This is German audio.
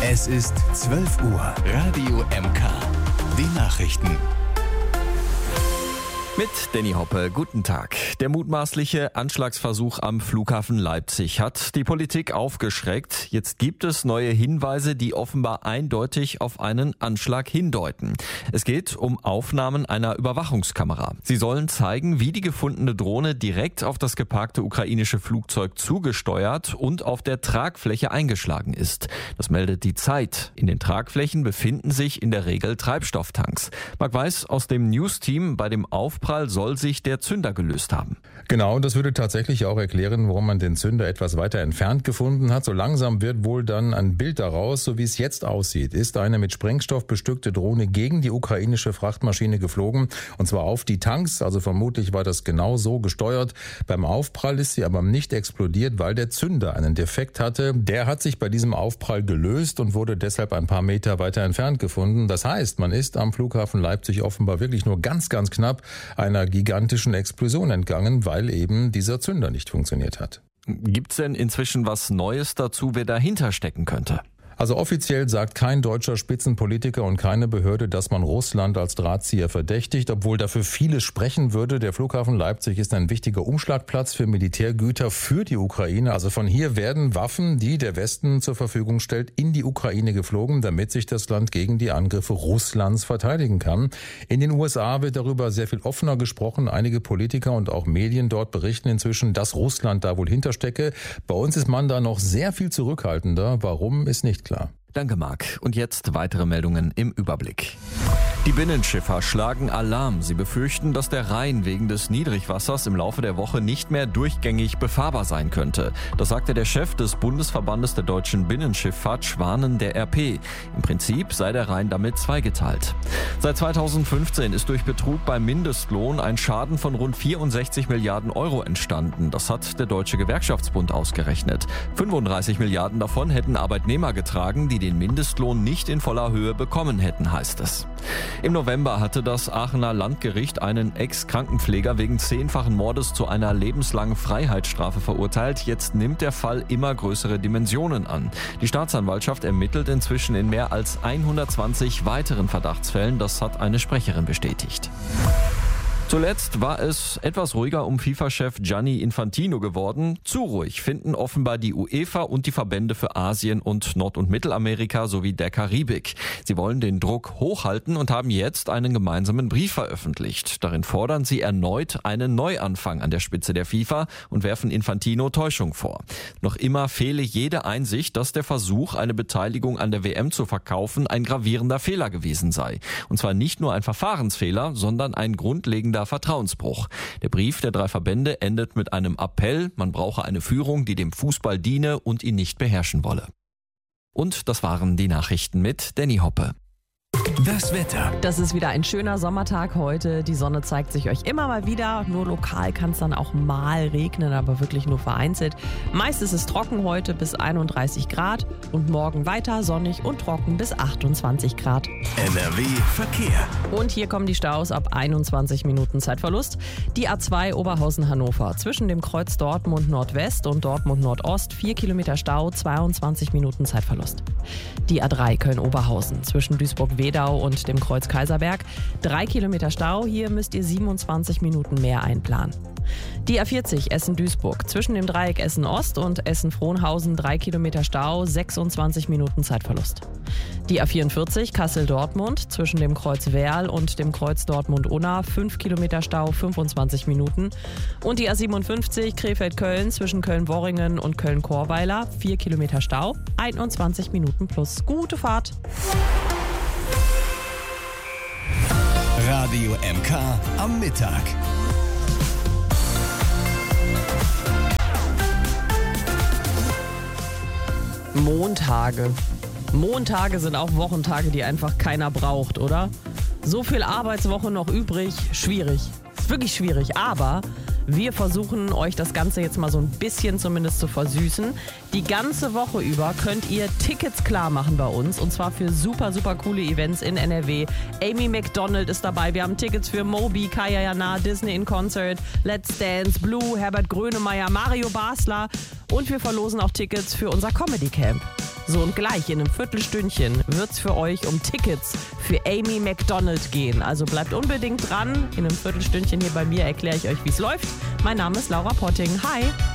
Es ist 12 Uhr. Radio MK. Die Nachrichten. Mit Danny Hoppe, guten Tag. Der mutmaßliche Anschlagsversuch am Flughafen Leipzig hat die Politik aufgeschreckt. Jetzt gibt es neue Hinweise, die offenbar eindeutig auf einen Anschlag hindeuten. Es geht um Aufnahmen einer Überwachungskamera. Sie sollen zeigen, wie die gefundene Drohne direkt auf das geparkte ukrainische Flugzeug zugesteuert und auf der Tragfläche eingeschlagen ist. Das meldet die Zeit. In den Tragflächen befinden sich in der Regel Treibstofftanks. Marc Weiß aus dem News-Team: Bei dem Aufprall soll sich der Zünder gelöst haben. Genau, und das würde tatsächlich auch erklären, warum man den Zünder etwas weiter entfernt gefunden hat. So langsam wird wohl dann ein Bild daraus, so wie es jetzt aussieht. Ist eine mit Sprengstoff bestückte Drohne gegen die ukrainische Frachtmaschine geflogen, und zwar auf die Tanks. Also vermutlich war das genau so gesteuert. Beim Aufprall ist sie aber nicht explodiert, weil der Zünder einen Defekt hatte. Der hat sich bei diesem Aufprall gelöst und wurde deshalb ein paar Meter weiter entfernt gefunden. Das heißt, man ist am Flughafen Leipzig offenbar wirklich nur ganz knapp einer gigantischen Explosion entgangen, weil eben dieser Zünder nicht funktioniert hat. Gibt's denn inzwischen was Neues dazu, wer dahinter stecken könnte? Also offiziell sagt kein deutscher Spitzenpolitiker und keine Behörde, dass man Russland als Drahtzieher verdächtigt, obwohl dafür vieles sprechen würde. Der Flughafen Leipzig ist ein wichtiger Umschlagplatz für Militärgüter für die Ukraine. Also von hier werden Waffen, die der Westen zur Verfügung stellt, in die Ukraine geflogen, damit sich das Land gegen die Angriffe Russlands verteidigen kann. In den USA wird darüber sehr viel offener gesprochen. Einige Politiker und auch Medien dort berichten inzwischen, dass Russland da wohl hinterstecke. Bei uns ist man da noch sehr viel zurückhaltender. Warum, ist nicht klar. Danke, Marc. Und jetzt weitere Meldungen im Überblick. Die Binnenschiffer schlagen Alarm. Sie befürchten, dass der Rhein wegen des Niedrigwassers im Laufe der Woche nicht mehr durchgängig befahrbar sein könnte. Das sagte der Chef des Bundesverbandes der deutschen Binnenschifffahrt, Schwanen, der RP. Im Prinzip sei der Rhein damit zweigeteilt. Seit 2015 ist durch Betrug beim Mindestlohn ein Schaden von rund 64 Milliarden Euro entstanden. Das hat der Deutsche Gewerkschaftsbund ausgerechnet. 35 Milliarden davon hätten Arbeitnehmer getragen, die den Mindestlohn nicht in voller Höhe bekommen hätten, heißt es. Im November hatte das Aachener Landgericht einen Ex-Krankenpfleger wegen 10-fachen Mordes zu einer lebenslangen Freiheitsstrafe verurteilt. Jetzt nimmt der Fall immer größere Dimensionen an. Die Staatsanwaltschaft ermittelt inzwischen in mehr als 120 weiteren Verdachtsfällen. Das hat eine Sprecherin bestätigt. Zuletzt war es etwas ruhiger um FIFA-Chef Gianni Infantino geworden. Zu ruhig finden offenbar die UEFA und die Verbände für Asien und Nord- und Mittelamerika sowie der Karibik. Sie wollen den Druck hochhalten und haben jetzt einen gemeinsamen Brief veröffentlicht. Darin fordern sie erneut einen Neuanfang an der Spitze der FIFA und werfen Infantino Täuschung vor. Noch immer fehle jede Einsicht, dass der Versuch, eine Beteiligung an der WM zu verkaufen, ein gravierender Fehler gewesen sei. Und zwar nicht nur ein Verfahrensfehler, sondern ein grundlegender Vertrauensbruch. Der Brief der 3 Verbände endet mit einem Appell, man brauche eine Führung, die dem Fußball diene und ihn nicht beherrschen wolle. Und das waren die Nachrichten mit Danny Hoppe. Das Wetter. Das ist wieder ein schöner Sommertag heute. Die Sonne zeigt sich euch immer mal wieder. Nur lokal kann es dann auch mal regnen, aber wirklich nur vereinzelt. Meist ist es trocken heute bis 31 Grad und morgen weiter sonnig und trocken bis 28 Grad. NRW Verkehr. Und hier kommen die Staus ab 21 Minuten Zeitverlust. Die A2 Oberhausen-Hannover zwischen dem Kreuz Dortmund Nordwest und Dortmund Nordost 4 Kilometer Stau, 22 Minuten Zeitverlust. Die A3 Köln-Oberhausen zwischen Duisburg-Wedau und dem Kreuz Kaiserberg 3 Kilometer Stau, hier müsst ihr 27 Minuten mehr einplanen. Die A40 Essen-Duisburg zwischen dem Dreieck Essen-Ost und Essen-Frohnhausen 3 Kilometer Stau, 26 Minuten Zeitverlust. Die A44 Kassel-Dortmund zwischen dem Kreuz Werl und dem Kreuz Dortmund-Unna 5 Kilometer Stau, 25 Minuten. Und die A57 Krefeld-Köln zwischen Köln-Worringen und Köln-Chorweiler 4 Kilometer Stau, 21 Minuten plus. Gute Fahrt! Radio MK am Mittag. Montage sind auch Wochentage, die einfach keiner braucht, oder? So viel Arbeitswoche noch übrig, schwierig. Wirklich schwierig, aber wir versuchen euch das Ganze jetzt mal so ein bisschen zumindest zu versüßen. Die ganze Woche über könnt ihr Tickets klar machen bei uns und zwar für super, super coole Events in NRW. Amy McDonald ist dabei, wir haben Tickets für Moby, Kaya Jana, Disney in Concert, Let's Dance, Blue, Herbert Grönemeyer, Mario Basler und wir verlosen auch Tickets für unser Comedy Camp. So, und gleich in einem Viertelstündchen wird es für euch um Tickets für Amy Macdonald gehen. Also bleibt unbedingt dran. In einem Viertelstündchen hier bei mir erkläre ich euch, wie es läuft. Mein Name ist Laura Potting. Hi!